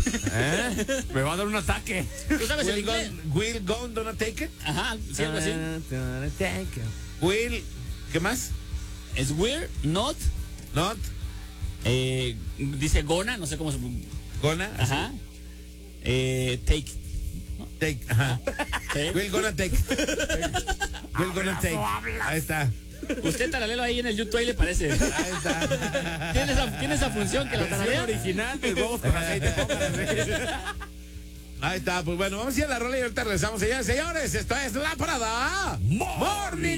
Me va a dar un ataque. ¿Tú sabes el inglés? Will gone, don't take it. Ajá, sí, algo así. Will, ¿qué más? Es we're not. Not, Dice gonna, no sé cómo se. gonna. Ajá. Take. Take, ajá. Take. Will gonna take. Will gonna take. Ahí está. Usted taralelo ahí en el YouTube, ahí le parece. Ahí está. Tiene esa función que la taralea. Original de huevos con aceite. Ahí está, pues bueno, vamos a ir a la rola y ahorita regresamos, señores. Esto es La Parada Morning